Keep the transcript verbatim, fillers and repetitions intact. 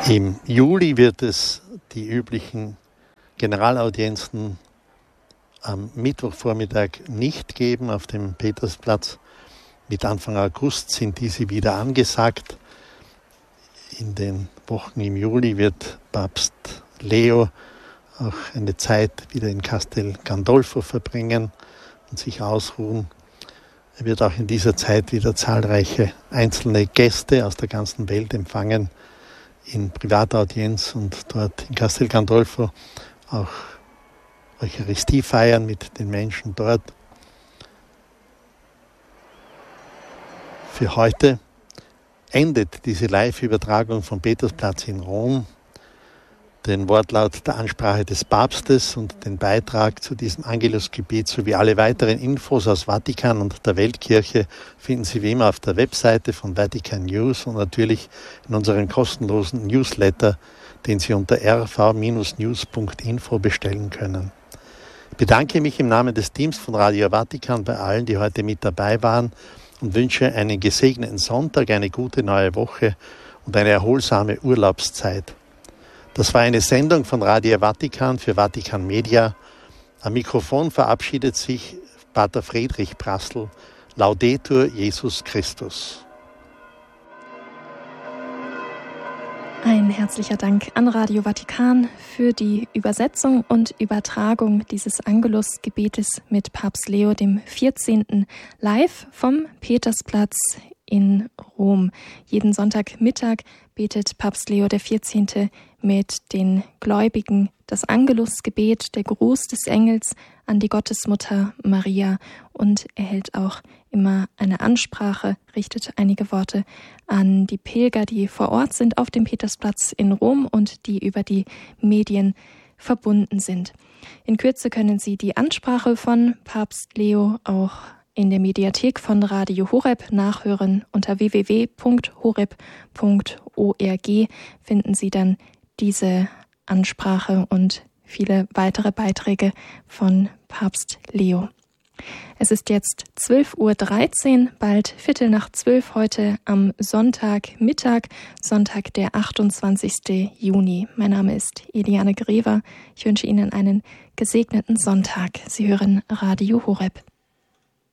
Im Juli wird es die üblichen Generalaudienzen am Mittwochvormittag nicht geben auf dem Petersplatz. Mit Anfang August sind diese wieder angesagt. In den Wochen im Juli wird Papst Leo auch eine Zeit wieder in Castel Gandolfo verbringen und sich ausruhen. Er wird auch in dieser Zeit wieder zahlreiche einzelne Gäste aus der ganzen Welt empfangen in Privataudienz und dort in Castel Gandolfo auch Eucharistie feiern mit den Menschen dort. Für heute endet diese Live-Übertragung vom Petersplatz in Rom. Den Wortlaut der Ansprache des Papstes und den Beitrag zu diesem Angelusgebet sowie alle weiteren Infos aus Vatikan und der Weltkirche finden Sie wie immer auf der Webseite von Vatican News und natürlich in unserem kostenlosen Newsletter, den Sie unter r v news punkt info bestellen können. Ich bedanke mich im Namen des Teams von Radio Vatikan bei allen, die heute mit dabei waren und wünsche einen gesegneten Sonntag, eine gute neue Woche und eine erholsame Urlaubszeit. Das war eine Sendung von Radio Vatikan für Vatikan Media. Am Mikrofon verabschiedet sich Pater Friedrich Prassl. Laudetur Jesus Christus. Ein herzlicher Dank an Radio Vatikan für die Übersetzung und Übertragung dieses Angelusgebetes mit Papst Leo dem vierzehnten live vom Petersplatz in Rom. Jeden Sonntagmittag betet Papst Leo der vierzehnte mit den Gläubigen das Angelusgebet, der Gruß des Engels an die Gottesmutter Maria, und er hält auch immer eine Ansprache, richtet einige Worte an die Pilger, die vor Ort sind auf dem Petersplatz in Rom und die über die Medien verbunden sind. In Kürze können Sie die Ansprache von Papst Leo auch in der Mediathek von Radio Horeb nachhören. Unter w w w punkt horeb punkt org finden Sie dann diese Ansprache und viele weitere Beiträge von Papst Leo. Es ist jetzt zwölf Uhr dreizehn, bald Viertel nach zwölf heute am Sonntagmittag, Sonntag der achtundzwanzigsten Juni. Mein Name ist Eliane Grever. Ich wünsche Ihnen einen gesegneten Sonntag. Sie hören Radio Horeb.